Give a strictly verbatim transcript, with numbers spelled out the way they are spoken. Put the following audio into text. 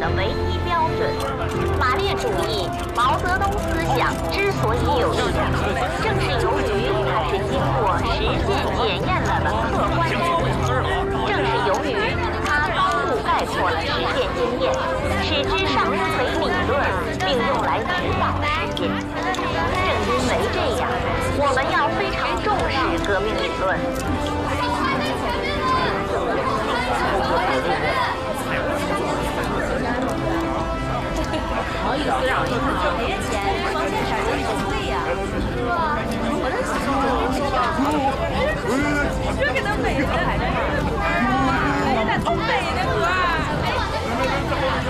的唯一标准。马列主义、毛泽东思想之所以有力量，正是由于它是经过实践检验了的客观事实，正是由于它高度概括了实践经验，使之上升为理论，并用来指导实践。正因为这样，我们要非常重视革命理论。 不好意思，让我一看。